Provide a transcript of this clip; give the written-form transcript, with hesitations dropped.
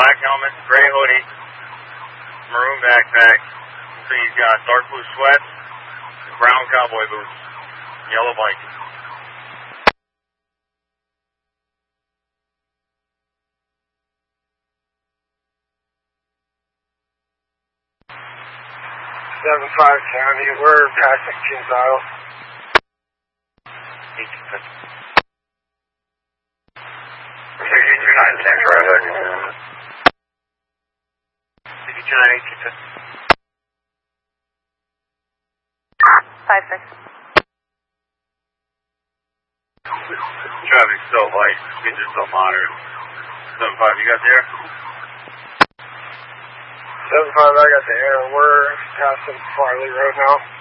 black helmet, gray hoodie, maroon backpack. So he's got dark blue sweats, brown cowboy boots, yellow bike. 75 County, we're passing Kings Isle. 6229, San Francisco. 6298, 56. Traffic's still light, speeds are still moderate. 75, you got there? 75, I got the air. We're passing Farley Road now.